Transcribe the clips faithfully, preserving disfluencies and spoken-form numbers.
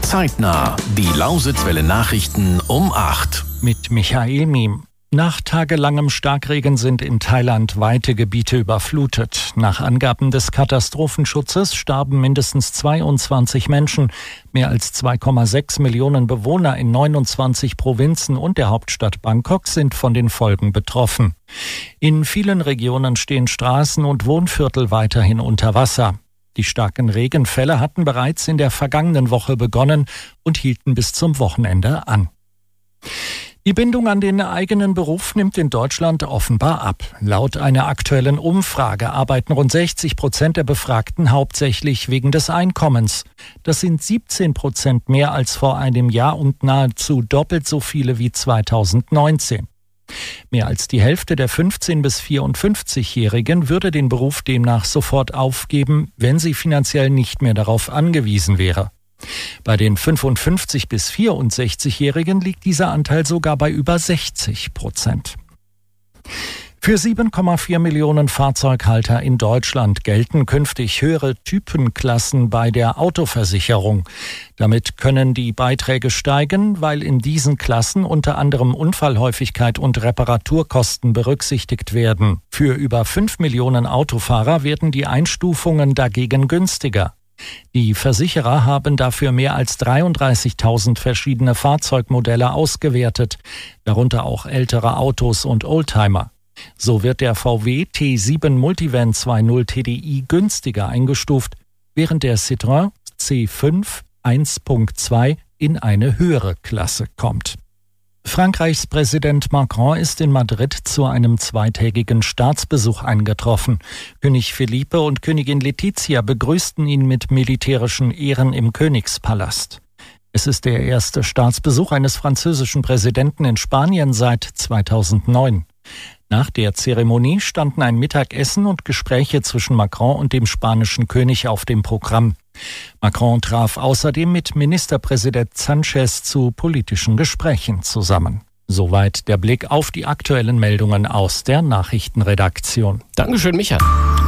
Zeitnah. Die Lausitzwelle Nachrichten um acht. Mit Michael Miem. Nach tagelangem Starkregen sind in Thailand weite Gebiete überflutet. Nach Angaben des Katastrophenschutzes starben mindestens zweiundzwanzig Menschen. Mehr als zwei Komma sechs Millionen Bewohner in neunundzwanzig Provinzen und der Hauptstadt Bangkok sind von den Folgen betroffen. In vielen Regionen stehen Straßen und Wohnviertel weiterhin unter Wasser. Die starken Regenfälle hatten bereits in der vergangenen Woche begonnen und hielten bis zum Wochenende an. Die Bindung an den eigenen Beruf nimmt in Deutschland offenbar ab. Laut einer aktuellen Umfrage arbeiten rund sechzig Prozent der Befragten hauptsächlich wegen des Einkommens. Das sind siebzehn Prozent mehr als vor einem Jahr und nahezu doppelt so viele wie zweitausendneunzehn. Mehr als die Hälfte der fünfzehn- bis vierundfünfzigjährigen würde den Beruf demnach sofort aufgeben, wenn sie finanziell nicht mehr darauf angewiesen wäre. Bei den fünfundfünfzig- bis vierundsechzigjährigen liegt dieser Anteil sogar bei über sechzig Prozent. Für sieben Komma vier Millionen Fahrzeughalter in Deutschland gelten künftig höhere Typenklassen bei der Autoversicherung. Damit können die Beiträge steigen, weil in diesen Klassen unter anderem Unfallhäufigkeit und Reparaturkosten berücksichtigt werden. Für über fünf Millionen Autofahrer werden die Einstufungen dagegen günstiger. Die Versicherer haben dafür mehr als dreiunddreißigtausend verschiedene Fahrzeugmodelle ausgewertet, darunter auch ältere Autos und Oldtimer. So wird der V W T sieben Multivan zwei Punkt null T D I günstiger eingestuft, während der Citroën C fünf eins Punkt zwei in eine höhere Klasse kommt. Frankreichs Präsident Macron ist in Madrid zu einem zweitägigen Staatsbesuch eingetroffen. König Felipe und Königin Letizia begrüßten ihn mit militärischen Ehren im Königspalast. Es ist der erste Staatsbesuch eines französischen Präsidenten in Spanien seit zweitausendneun. Nach der Zeremonie standen ein Mittagessen und Gespräche zwischen Macron und dem spanischen König auf dem Programm. Macron traf außerdem mit Ministerpräsident Sánchez zu politischen Gesprächen zusammen. Soweit der Blick auf die aktuellen Meldungen aus der Nachrichtenredaktion. Dankeschön, Micha.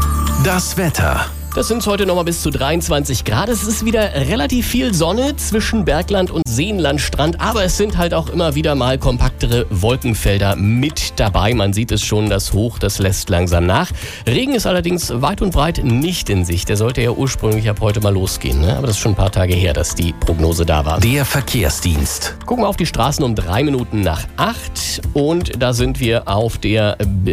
Das Wetter. Das sind heute nochmal bis zu dreiundzwanzig Grad. Es ist wieder relativ viel Sonne zwischen Bergland und Seenlandstrand, aber es sind halt auch immer wieder mal kompaktere Wolkenfelder mit dabei. Man sieht es schon, das Hoch, das lässt langsam nach. Regen ist allerdings weit und breit nicht in Sicht. Der sollte ja ursprünglich ab heute mal losgehen, ne? Aber das ist schon ein paar Tage her, dass die Prognose da war. Der Verkehrsdienst. Gucken wir auf die Straßen um drei Minuten nach acht und da sind wir auf der,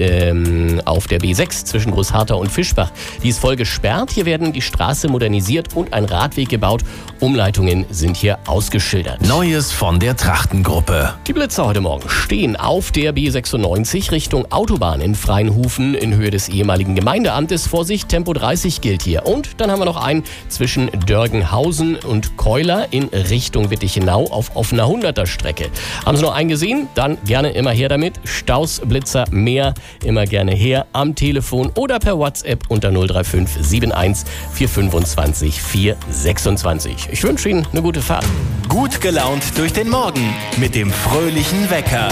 ähm, auf der B sechs zwischen Großharthau und Fischbach. Die ist voll gesperrt. Hier werden die Straße modernisiert und ein Radweg gebaut. Umleitungen sind hier ausgeschildert. Neues von der Trachtengruppe. Die Blitzer heute Morgen stehen auf der B sechsundneunzig Richtung Autobahn in Freienhufen in Höhe des ehemaligen Gemeindeamtes. Vorsicht, Tempo dreißig gilt hier. Und dann haben wir noch einen zwischen Dörgenhausen und Keuler in Richtung Wittichenau auf offener hunderter Strecke. Haben Sie noch einen gesehen? Dann gerne immer her damit. Staus, Blitzer, mehr immer gerne her am Telefon oder per WhatsApp unter null drei fünf sieben eins vier fünfundzwanzig vier sechsundzwanzig. Ich wünsche Ihnen eine gute Fahrt. Gut gelaunt durch den Morgen mit dem fröhlichen Wecker.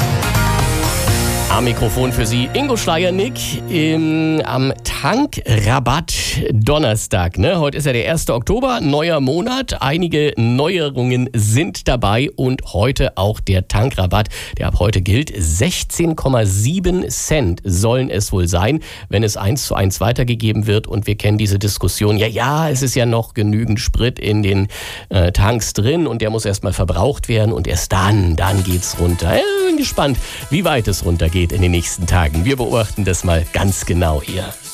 Am Mikrofon für Sie Ingo Schleiernick im, am Tankrabatt Donnerstag. Ne? Heute ist ja der erste Oktober, neuer Monat. Einige Neuerungen sind dabei und heute auch der Tankrabatt, der ab heute gilt. sechzehn Komma sieben Cent sollen es wohl sein, wenn es eins zu eins weitergegeben wird. Und wir kennen diese Diskussion. Ja, ja, es ist ja noch genügend Sprit in den äh, Tanks drin und der muss erstmal verbraucht werden und erst dann, dann geht's runter. Ich bin gespannt, wie weit es runtergeht in den nächsten Tagen. Wir beobachten das mal ganz genau hier.